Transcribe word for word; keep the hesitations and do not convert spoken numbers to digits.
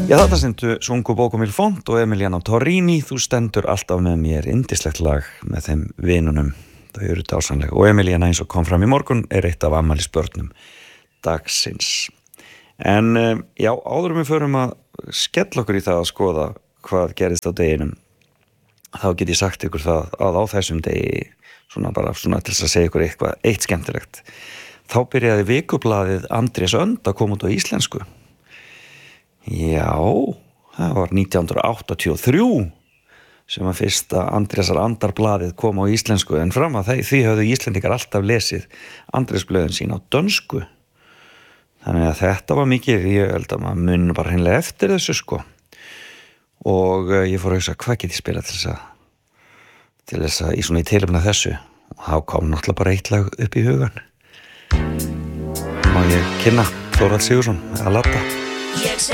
Já, þarna syndu sungu Bóko Milfont og Emiliano Torrini, þú stendur alltaf með mér, yndislegt lag með þeim vinunum, þau eru dásamleg og Emiliana eins og kom fram í morgun er eitt af afmælisbörnum dagsins. En já, áður við förum að skella okkur í það að skoða hvað gerist á deginum, þá get ég sagt ykkur það að á þessum degi, svona bara svona til þess að segja ykkur eitthvað, eitt skemmtilegt, þá byrjaði vikublaðið Andrés Önd að koma út á íslensku. Já, það var nítján hundruð áttatíu og þrjú sem að fyrsta Andrésar Andar blaðið kom á íslensku, en fram að því, því höfðu Íslendingar alltaf lesið Andrésblöðin sín á dönsku. Þannig að þetta var mikið, ég held að maður mun bara hreinlega eftir þessu sko. Og uh, ég fór að hugsa, hvað get ég spila til þess að til þess að í svona í tilefni af þessu, og þá kom náttúrulega bara eitt lag upp í hugan. Má ég kynna Þórhall Sigurðsson að Ladda.